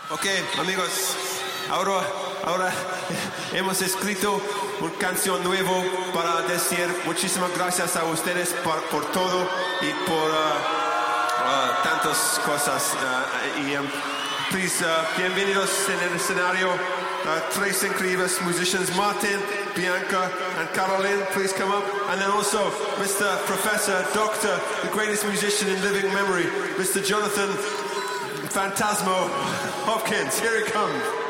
Ok, amigos, ahora hemos escrito una canción nueva para decir muchísimas gracias a ustedes por todo y por tantas cosas. Please, bienvenidos en el escenario. Tres increíbles musicians, Martin, Bianca, and Caroline. Please come up. And then also Mr. Professor, Doctor, the greatest musician in living memory, Mr. Jonathan Phantasmo Hopkins. Here he comes.